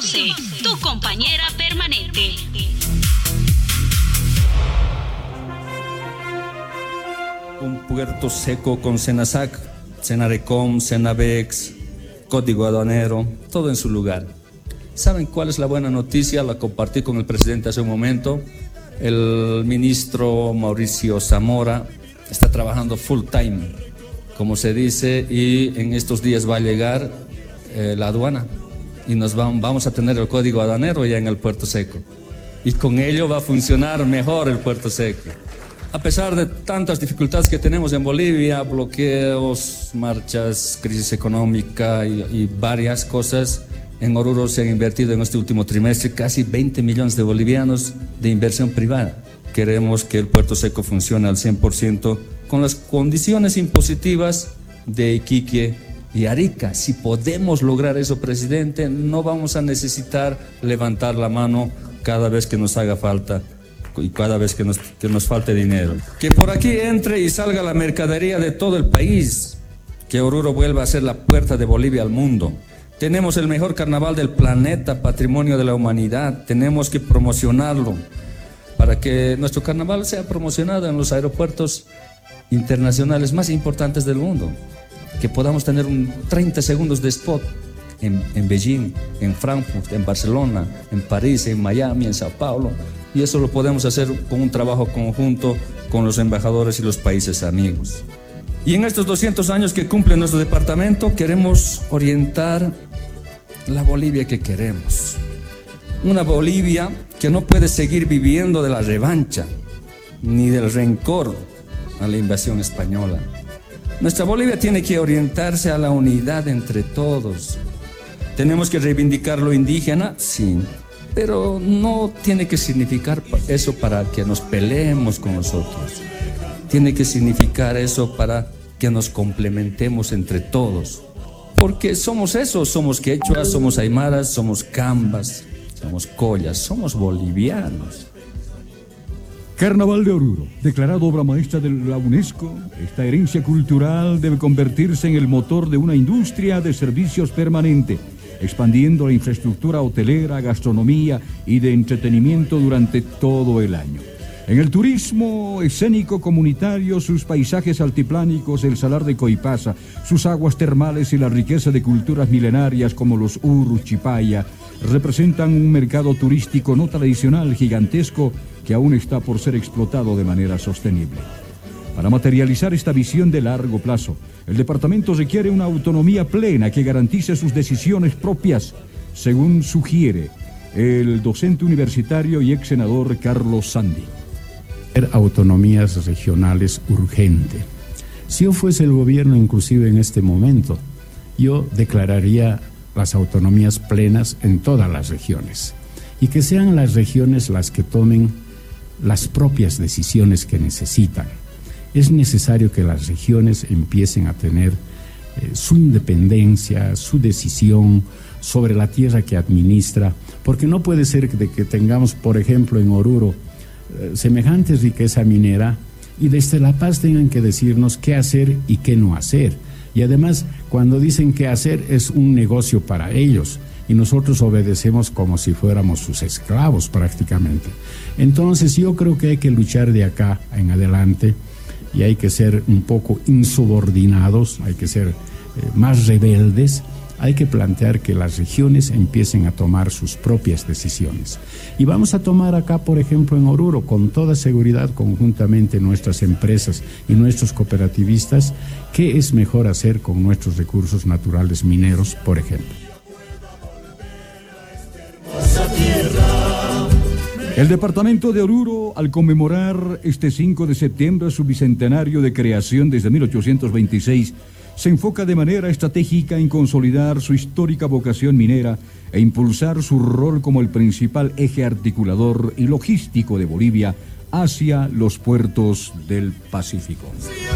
Conoce, tu compañera permanente. Un puerto seco con Senasac, Senarecom, Senabex, código aduanero, todo en su lugar. ¿Saben cuál es la buena noticia? La compartí con el presidente hace un momento. El ministro Mauricio Zamora está trabajando full time, como se dice, y en estos días va a llegar la aduana y vamos a tener el código aduanero ya en el puerto seco. Y con ello va a funcionar mejor el puerto seco. A pesar de tantas dificultades que tenemos en Bolivia, bloqueos, marchas, crisis económica y varias cosas, en Oruro se han invertido en este último trimestre casi 20 millones de bolivianos de inversión privada. Queremos que el puerto seco funcione al 100% con las condiciones impositivas de Iquique y Arica. Si podemos lograr eso, presidente, no vamos a necesitar levantar la mano cada vez que nos haga falta y cada vez que nos falte dinero. Que por aquí entre y salga la mercadería de todo el país, que Oruro vuelva a ser la puerta de Bolivia al mundo. Tenemos el mejor carnaval del planeta, patrimonio de la humanidad, tenemos que promocionarlo para que nuestro carnaval sea promocionado en los aeropuertos internacionales más importantes del mundo, que podamos tener 30 segundos de spot en Beijing, en Frankfurt, en Barcelona, en París, en Miami, en Sao Paulo. Y eso lo podemos hacer con un trabajo conjunto con los embajadores y los países amigos. Y en estos 200 años que cumple nuestro departamento, queremos orientar la Bolivia que queremos. Una Bolivia que no puede seguir viviendo de la revancha, ni del rencor a la invasión española. Nuestra Bolivia tiene que orientarse a la unidad entre todos. ¿Tenemos que reivindicar lo indígena? Sí. Pero no tiene que significar eso para que nos peleemos con nosotros. Tiene que significar eso para que nos complementemos entre todos. Porque somos eso, somos quechuas, somos aymaras, somos cambas, somos collas, somos bolivianos. Carnaval de Oruro, declarado obra maestra de la UNESCO, esta herencia cultural debe convertirse en el motor de una industria de servicios permanente, expandiendo la infraestructura hotelera, gastronomía y de entretenimiento durante todo el año. En el turismo escénico comunitario, sus paisajes altiplánicos, el salar de Coipasa, sus aguas termales y la riqueza de culturas milenarias como los urus, chipaya, representan un mercado turístico no tradicional gigantesco que aún está por ser explotado de manera sostenible. Para materializar esta visión de largo plazo, el departamento requiere una autonomía plena que garantice sus decisiones propias, según sugiere el docente universitario y ex senador Carlos Sandi. Autonomías regionales urgente. Si yo fuese el gobierno, inclusive en este momento, yo declararía las autonomías plenas en todas las regiones y que sean las regiones las que tomen las propias decisiones que necesitan. Es necesario que las regiones empiecen a tener su independencia, su decisión sobre la tierra que administra, porque no puede ser que tengamos, por ejemplo, en Oruro, semejante riqueza minera y desde La Paz tengan que decirnos qué hacer y qué no hacer. Y además, cuando dicen qué hacer, es un negocio para ellos y nosotros obedecemos como si fuéramos sus esclavos prácticamente. Entonces yo creo que hay que luchar de acá en adelante y hay que ser un poco insubordinados, hay que ser más rebeldes. Hay que plantear que las regiones empiecen a tomar sus propias decisiones. Y vamos a tomar acá, por ejemplo, en Oruro, con toda seguridad, conjuntamente nuestras empresas y nuestros cooperativistas, qué es mejor hacer con nuestros recursos naturales mineros, por ejemplo. El departamento de Oruro, al conmemorar este 5 de septiembre su bicentenario de creación desde 1826, se enfoca de manera estratégica en consolidar su histórica vocación minera e impulsar su rol como el principal eje articulador y logístico de Bolivia hacia los puertos del Pacífico.